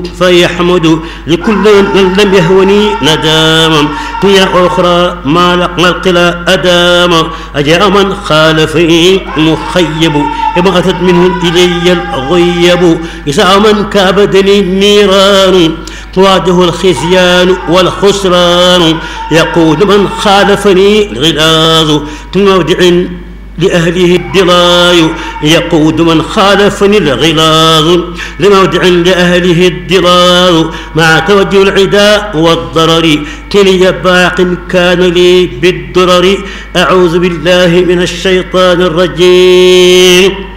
فيحمد لكل من لم يهوني نداما هي أخرى ما القلا أداما أجاء من خالفني مخيب إما أتت منه إلي الغيب يسعى من كابدني النيران تواده الخزيان والخسران يقول من خالفني الغلاظ تمودع لأهله الدراي يقود من خالفني الغلاظ لمودع لأهله الدرار مع توجه العداء والضرر كلي باق كان لي بالضرر أعوذ بالله من الشيطان الرجيم.